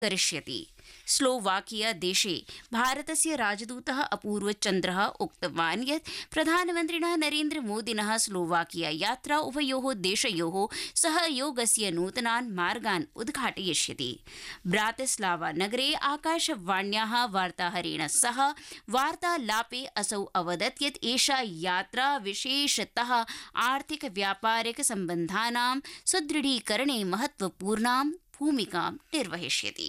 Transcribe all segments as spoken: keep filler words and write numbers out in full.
करिष्यति। स्लोवाकिया देशे भारतस्य राजदूतः अपूर्वचन्द्रः उक्तवान् यत् प्रधानमन्त्रिणः नरेन्द्रमोदिनः स्लोवाकिया यात्रा उभयोः देशयोः सहयोगस्य नूतनान् मार्गान् उद्घाटयिष्यति। ब्रातिस्लावा नगरे आकाशवाण्याः वार्ताहरेण सह वार्तालापे असौ अवदत् यत् एषा यात्रा विशेषतः आर्थिक व्यापारिक सम्बन्धानां सुदृढीकरणे महत्वपूर्णां भूमिकां निर्वहिष्यति।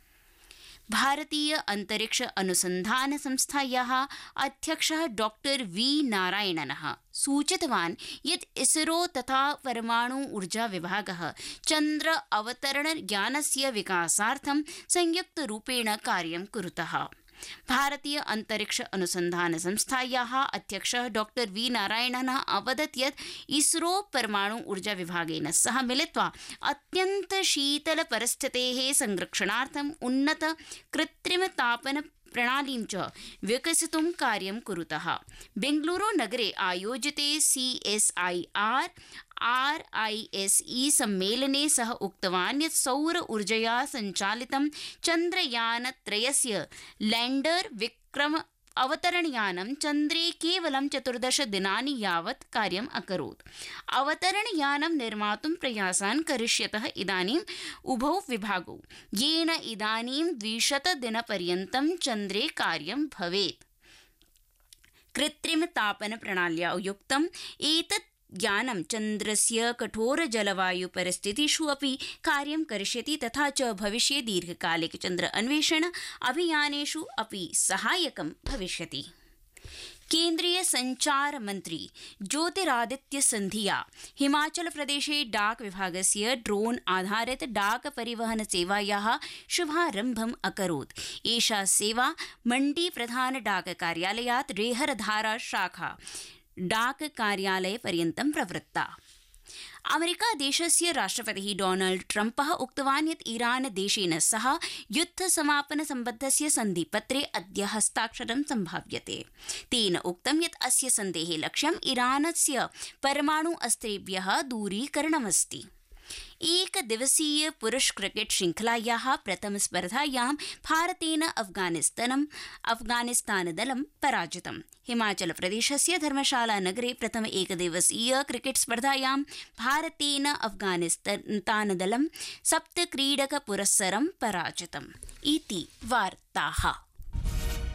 भारतीय अंतरिक्ष अनुसंधान संस्थायाः अध्यक्षः डॉक्टर वी नारायणनः सूचितवान् यत् इसरो तथा परमाणु ऊर्जा विभागः चन्द्र अवतरण यानस्य विकासार्थं संयुक्तरूपेण कार्यं कुरुतः। भारतीय अंतरिक्ष अनुसंधान संस्थायाः अध्यक्षः डॉक्टर वी नारायणनः अवदत् यत् इसरो परमाणु ऊर्जा विभागेन सह मिलित्वा अत्यन्त शीतल परिस्थितेः संरक्षणार्थम् उन्नत कृत्रिम तापन प्रणालीं च विकसितुं कार्यं कुरुतः। बेंगलुरु नगरे आयोजिते C S I R R I S E सम्मेलने सः उक्तवान् यत् सौर ऊर्जया सञ्चालितं चन्द्रयानत्रयस्य लैण्डर विक्रम अवतरणयानं चन्द्रे केवलं चतुर्दश दिनानि यावत् कार्यम् अकरोत्। अवतरणयानं निर्मातुं प्रयासान् करिष्यतः इदानीम् उभौ विभागौ, येन इदानीं द्विशतदिनपर्यन्तं चन्द्रे कार्यं भवेत्। कृत्रिम तापन प्रणाल्या युक्तम् एतत् यानं चन्द्रस्य कठोर जलवायु परिस्थितिषु अपि कार्यं करिष्यति तथा च भविष्ये दीर्घकालिक चन्द्र अन्वेषण अभियानेषु अपि सहायकं भविष्यति। केन्द्रीय संचार मंत्री ज्योतिरादित्य सिंधिया हिमाचल प्रदेशे डाक विभागस्य ड्रोन आधारित डाक परिवहन सेवायाः शुभारम्भम् अकरोत्। एषा सेवा मण्डी प्रधान डाक कार्यालयात् रेहरधारा शाखा डाक कार्यालय पर्यन्तं प्रवृत्ता। अमेरिका देशस्य राष्ट्रपतिः डोनाल्ड ट्रम्पः उक्तवान् यत् ईरान देशेन सह युद्ध समापन सम्बद्धस्य सन्धिपत्रे अद्य हस्ताक्षरं सम्भाव्यते। तेन उक्तं यत् अस्य सन्धेः लक्ष्यम् ईरानस्य परमाणु अस्त्रेभ्यः दूरीकरणमस्ति। एकदिवसीय पुरुष क्रिकेट श्रृंखलायाः प्रथम स्पर्धायां भारतेन अफगानिस्तानम् अफगानिस्तानदलं पराजितम्। हिमाचल प्रदेशस्य धर्मशाला नगरे प्रथम एकदिवसीय क्रिकेट स्पर्धायां भारतेन अफगानिस्तानदलं सप्तक्रीडक पुरस्सरं पराजितम्। इति वार्ताः।